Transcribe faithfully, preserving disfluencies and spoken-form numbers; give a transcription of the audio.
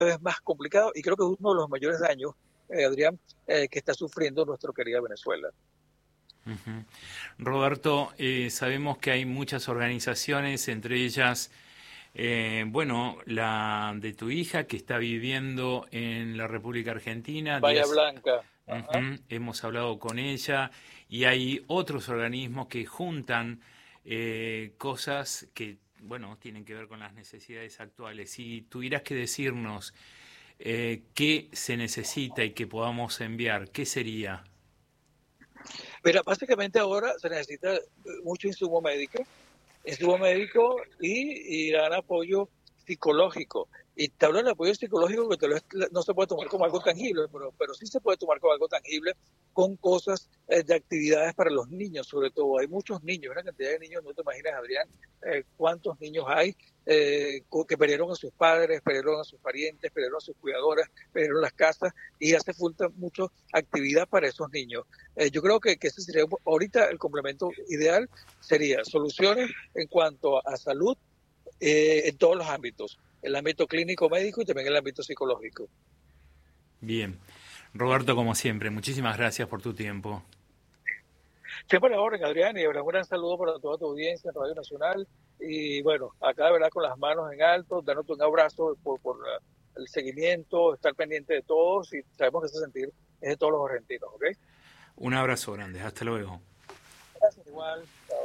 vez más complicado y creo que es uno de los mayores daños, eh, Adrián, eh, que está sufriendo nuestra querida Venezuela. Ujú. Roberto, eh, sabemos que hay muchas organizaciones, entre ellas, eh, bueno, la de tu hija que está viviendo en la República Argentina. Bahía Días, Blanca. Ajá. ujú, hemos hablado con ella y hay otros organismos que juntan eh, cosas que, bueno, tienen que ver con las necesidades actuales. Si tuvieras que decirnos eh, qué se necesita y que podamos enviar, ¿qué sería? Mira, básicamente ahora se necesita eh, mucho insumo médico, insumo médico y, y dan apoyo psicológico. Y te hablo del apoyo psicológico que te lo, no se puede tomar como algo tangible, pero, pero sí se puede tomar como algo tangible con cosas eh, de actividades para los niños, sobre todo. Hay muchos niños, una cantidad de niños, no te imaginas, Adrián, eh, cuántos niños hay eh, que perdieron a sus padres, perdieron a sus parientes, perdieron a sus cuidadoras, perdieron las casas y hace falta mucho actividad para esos niños. Eh, yo creo que, que ese sería ahorita el complemento ideal, sería soluciones en cuanto a salud eh, en todos los ámbitos, el ámbito clínico médico y también el ámbito psicológico. Bien. Roberto, como siempre, muchísimas gracias por tu tiempo. Siempre a la orden, Adrián, y un gran saludo para toda tu audiencia en Radio Nacional. Y bueno, acá de verdad con las manos en alto, dándote un abrazo por, por uh, el seguimiento, estar pendiente de todos y sabemos que ese sentir es de todos los argentinos, ¿ok? Un abrazo grande, hasta luego. Gracias, igual. Chao.